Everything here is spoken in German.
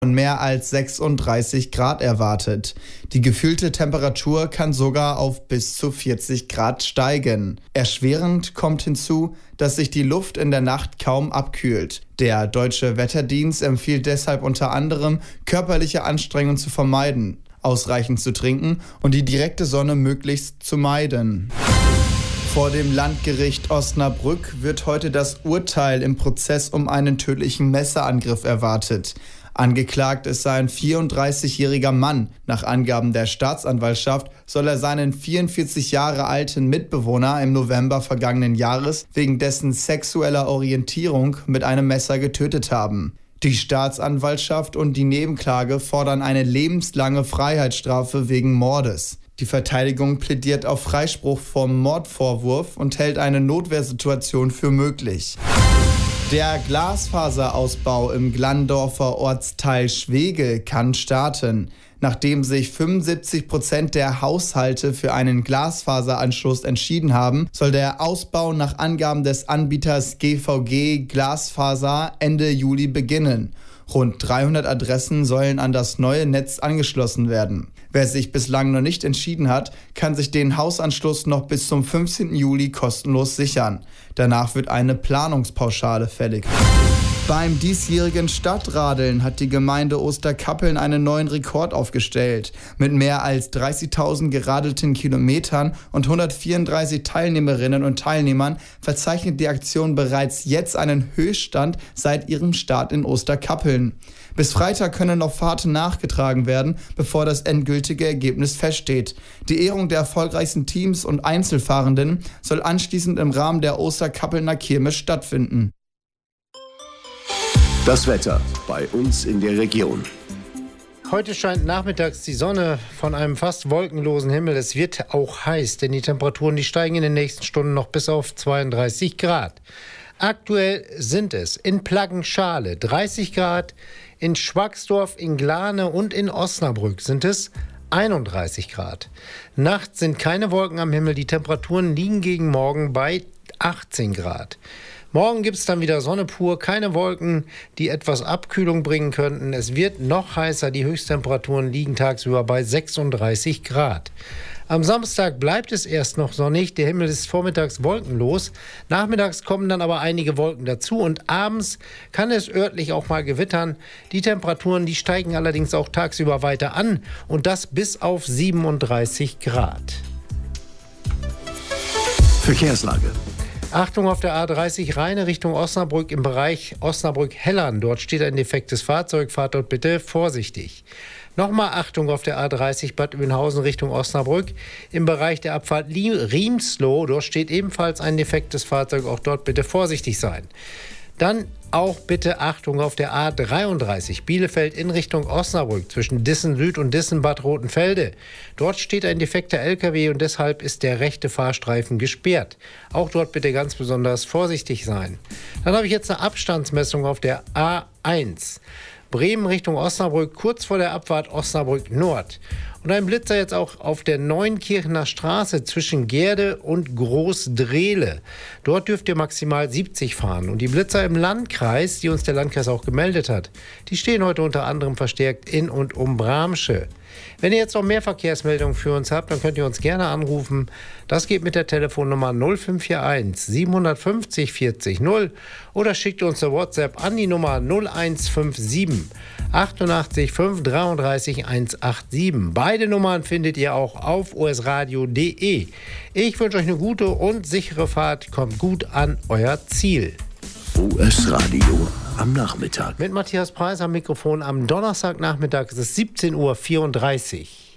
und mehr als 36 Grad erwartet. Die gefühlte Temperatur kann sogar auf bis zu 40 Grad steigen. Erschwerend kommt hinzu, dass sich die Luft in der Nacht kaum abkühlt. Der Deutsche Wetterdienst empfiehlt deshalb unter anderem, körperliche Anstrengungen zu vermeiden, ausreichend zu trinken und die direkte Sonne möglichst zu meiden. Vor dem Landgericht Osnabrück wird heute das Urteil im Prozess um einen tödlichen Messerangriff erwartet. Angeklagt ist ein 34-jähriger Mann. Nach Angaben der Staatsanwaltschaft soll er seinen 44 Jahre alten Mitbewohner im November vergangenen Jahres wegen dessen sexueller Orientierung mit einem Messer getötet haben. Die Staatsanwaltschaft und die Nebenklage fordern eine lebenslange Freiheitsstrafe wegen Mordes. Die Verteidigung plädiert auf Freispruch vom Mordvorwurf und hält eine Notwehrsituation für möglich. Der Glasfaserausbau im Glandorfer Ortsteil Schwegel kann starten. Nachdem sich 75% der Haushalte für einen Glasfaseranschluss entschieden haben, soll der Ausbau nach Angaben des Anbieters GVG Glasfaser Ende Juli beginnen. Rund 300 Adressen sollen an das neue Netz angeschlossen werden. Wer sich bislang noch nicht entschieden hat, kann sich den Hausanschluss noch bis zum 15. Juli kostenlos sichern. Danach wird eine Planungspauschale fällig. Beim diesjährigen Stadtradeln hat die Gemeinde Osterkappeln einen neuen Rekord aufgestellt. Mit mehr als 30.000 geradelten Kilometern und 134 Teilnehmerinnen und Teilnehmern verzeichnet die Aktion bereits jetzt einen Höchststand seit ihrem Start in Osterkappeln. Bis Freitag können noch Fahrten nachgetragen werden, bevor das endgültige Ergebnis feststeht. Die Ehrung der erfolgreichsten Teams und Einzelfahrenden soll anschließend im Rahmen der Osterkappelner Kirmes stattfinden. Das Wetter bei uns in der Region. Heute scheint nachmittags die Sonne von einem fast wolkenlosen Himmel. Es wird auch heiß, denn die Temperaturen, die steigen in den nächsten Stunden noch bis auf 32 Grad. Aktuell sind es in Plaggenschale 30 Grad, in Schwagsdorf, in Glane und in Osnabrück sind es 31 Grad. Nachts sind keine Wolken am Himmel, die Temperaturen liegen gegen morgen bei 18 Grad. Morgen gibt es dann wieder Sonne pur, keine Wolken, die etwas Abkühlung bringen könnten. Es wird noch heißer, die Höchsttemperaturen liegen tagsüber bei 36 Grad. Am Samstag bleibt es erst noch sonnig, der Himmel ist vormittags wolkenlos. Nachmittags kommen dann aber einige Wolken dazu und abends kann es örtlich auch mal gewittern. Die Temperaturen, die steigen allerdings auch tagsüber weiter an und das bis auf 37 Grad. Verkehrslage. Achtung auf der A30 Rheine Richtung Osnabrück im Bereich Osnabrück-Hellern. Dort steht ein defektes Fahrzeug. Fahrt dort bitte vorsichtig. Nochmal Achtung auf der A30 Bad Oeynhausen Richtung Osnabrück im Bereich der Abfahrt Riemsloh. Dort steht ebenfalls ein defektes Fahrzeug. Auch dort bitte vorsichtig sein. Dann auch bitte Achtung auf der A33 Bielefeld in Richtung Osnabrück zwischen Dissen Süd und Dissen Bad Rotenfelde. Dort steht ein defekter LKW und deshalb ist der rechte Fahrstreifen gesperrt. Auch dort bitte ganz besonders vorsichtig sein. Dann habe ich jetzt eine Abstandsmessung auf der A1. Bremen Richtung Osnabrück, kurz vor der Abfahrt Osnabrück Nord. Und ein Blitzer jetzt auch auf der Neunkirchener Straße zwischen Gerde und Großdrehle. Dort dürft ihr maximal 70 fahren. Und die Blitzer im Landkreis, die uns der Landkreis auch gemeldet hat, die stehen heute unter anderem verstärkt in und um Bramsche. Wenn ihr jetzt noch mehr Verkehrsmeldungen für uns habt, dann könnt ihr uns gerne anrufen. Das geht mit der Telefonnummer 0541 750 40 0 oder schickt uns eine WhatsApp an die Nummer 0157 88 5 33 187. Beide Nummern findet ihr auch auf osradio.de. Ich wünsche euch eine gute und sichere Fahrt. Kommt gut an euer Ziel. OS Radio am Nachmittag. Mit Matthias Preis am Mikrofon am Donnerstagnachmittag ist es 17:34 Uhr.